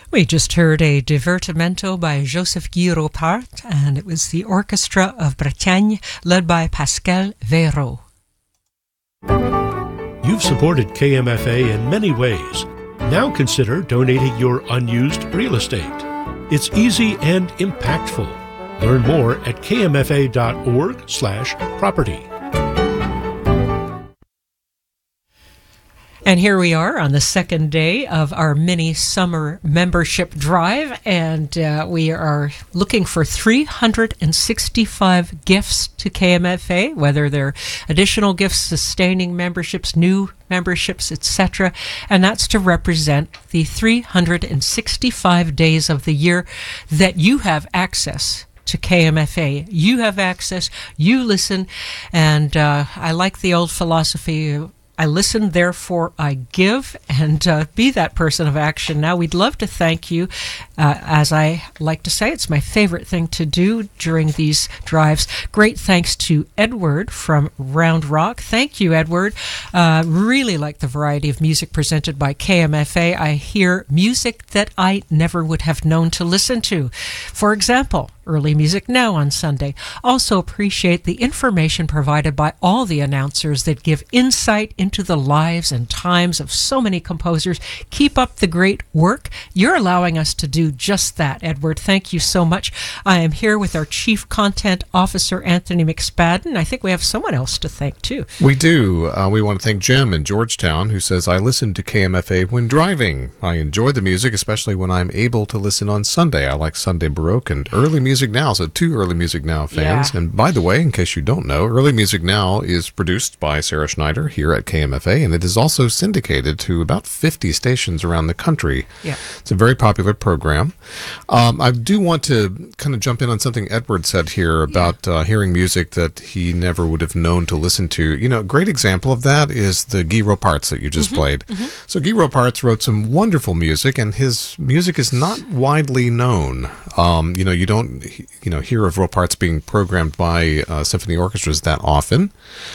We just heard a divertimento by Joseph Guy Ropart, and it was the Orchestra of Bretagne, led by Pascal Véraud. You've supported KMFA in many ways. Now consider donating your unused real estate. It's easy and impactful. Learn more at kmfa.org/property. And here we are on the second day of our mini summer membership drive, and we are looking for 365 gifts to KMFA, whether they're additional gifts, sustaining memberships, new memberships, etc. And that's to represent the 365 days of the year that you have access to KMFA. You have access, you listen, and I like the old philosophy, I listen, therefore I give, and be that person of action. Now, we'd love to thank you. As I like to say, it's my favorite thing to do during these drives. Great thanks to Edward from Round Rock. Thank you, Edward. Really like the variety of music presented by KMFA. I hear music that I never would have known to listen to. For example, Early Music Now on Sunday. Also appreciate the information provided by all the announcers that give insight into the lives and times of so many composers. Keep up the great work. You're allowing us to do just that, Edward. Thank you so much. I am here with our Chief Content Officer, Anthony McSpadden. I think we have someone else to thank, too. We do. We want to thank Jim in Georgetown, who says, I listen to KMFA when driving. I enjoy the music, especially when I'm able to listen on Sunday. I like Sunday Baroque and Early Music Now, so two Early Music Now fans. Yeah. And by the way, in case you don't know, Early Music Now is produced by Sarah Schneider here at KMFA, and it is also syndicated to about 50 stations around the country. Yeah. It's a very popular program. I do want to kind of jump in on something Edward said here about hearing music that he never would have known to listen to. You know, a great example of that is the Guy Roparts that you just played. So Guy Roparts wrote some wonderful music, and his music is not widely known. You know, you don't hear of Roparts being programmed by symphony orchestras that often.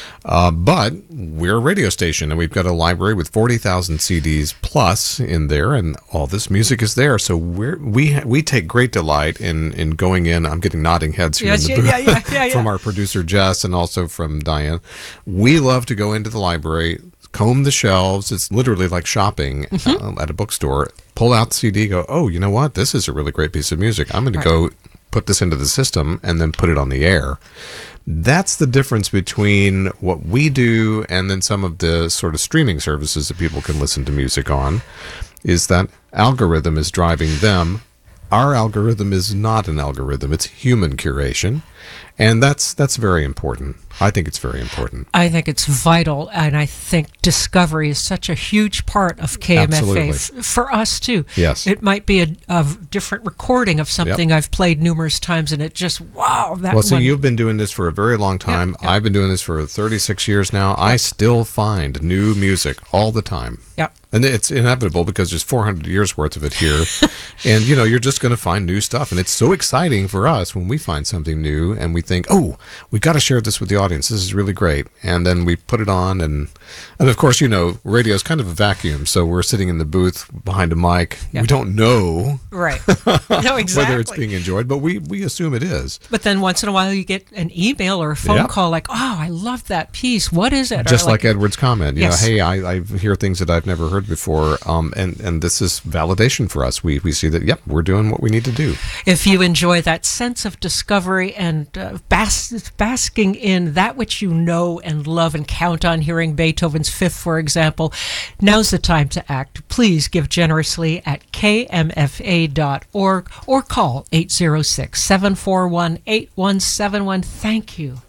But we're a radio station, and we've got a library with 40,000 CDs plus in there, and all this music is there. So we take great delight in going in. I'm getting nodding heads here in the booth from our producer Jess and also from Diane. We love to go into the library, comb the shelves. It's literally like shopping at a bookstore. Pull out the CD, go, oh, you know what? This is a really great piece of music. I'm going to go put this into the system and then put it on the air. That's the difference between what we do and then some of the sort of streaming services that people can listen to music on, is that algorithm is driving them. Our algorithm is not an algorithm. It's human curation. And that's very important. I think it's very important. I think it's vital, and I think discovery is such a huge part of KMFA for us too. Yes, it might be a different recording of something I've played numerous times, and it just so you've been doing this for a very long time. I've been doing this for 36 years now. I still find new music all the time. Yep. And it's inevitable because there's 400 years worth of it here. And, you know, you're just going to find new stuff. And it's so exciting for us when we find something new and we think, oh, we got to share this with the audience. This is really great. And then we put it on. And of course, you know, radio is kind of a vacuum. So we're sitting in the booth behind a mic. Yep. We don't know no, exactly. whether it's being enjoyed, but we assume it is. But then once in a while you get an email or a phone call like, oh, I love that piece. What is it? Just like Edward's comment. You know, hey, I hear things that I've never heard before, and this is validation for us. We see that, we're doing what we need to do. If you enjoy that sense of discovery and basking in that which you know and love and count on, hearing Beethoven's Fifth, for example, now's the time to act. Please give generously at kmfa.org or call 806-741-8171. Thank you.